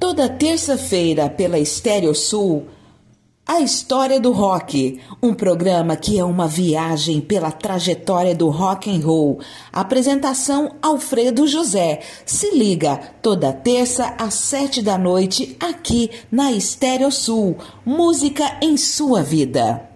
Toda terça-feira pela Estéreo Sul, A História do Rock, um programa que é uma viagem pela trajetória do rock and roll. Apresentação Alfredo José. Se liga, toda terça às 7 da noite, aqui na Estéreo Sul. Música em sua vida.